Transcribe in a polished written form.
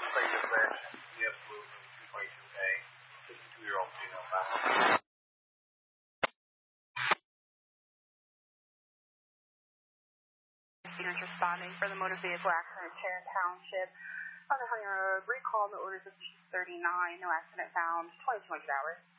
plate infraction, yes, blue, 222A, 52-year-old female found. Investigators responding for the motor vehicle accident at Tarrant Township on the Honey Road. Recall the orders of 239, no accident found, 2200 hours.